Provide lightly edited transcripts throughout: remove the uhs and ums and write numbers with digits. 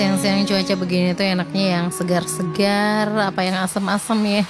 Siang-siang cuaca begini tuh enaknya yang segar-segar, apa yang asem-asem ya.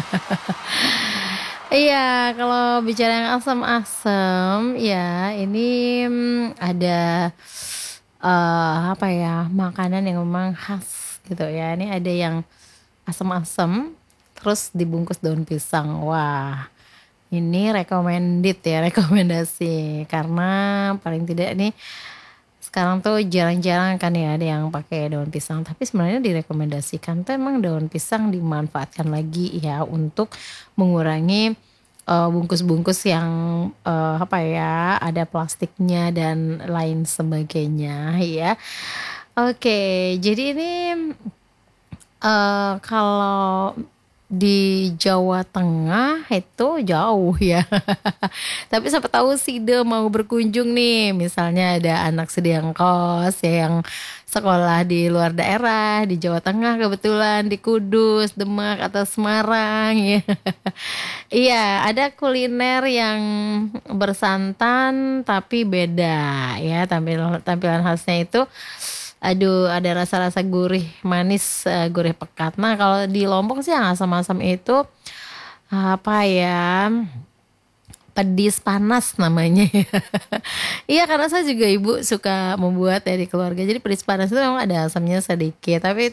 Iya, kalau bicara yang asam-asam, ya ini ada apa ya, makanan yang memang khas gitu ya. Ini ada yang asam-asam, terus dibungkus daun pisang. Wah, ini recommended ya, rekomendasi karena paling tidak nih sekarang tuh jarang-jarang kan ya ada yang pakai daun pisang, tapi sebenarnya direkomendasikan tuh emang daun pisang dimanfaatkan lagi ya untuk mengurangi bungkus-bungkus yang apa ya ada plastiknya dan lain sebagainya ya. Oke, jadi ini kalau di Jawa Tengah itu jauh ya. Tapi siapa tahu Sida mau berkunjung nih, misalnya ada anak sedang kos ya yang sekolah di luar daerah, di Jawa Tengah kebetulan, di Kudus, Demak atau Semarang ya. Iya, ada kuliner yang bersantan tapi beda ya, tampilan khasnya itu aduh ada rasa-rasa gurih manis, gurih pekat. Nah, kalau di Lombok sih yang asam-asam itu apa ya? Pedis panas namanya. Iya, karena saya juga ibu suka membuat ya di keluarga. Jadi pedis panas itu memang ada asamnya sedikit, tapi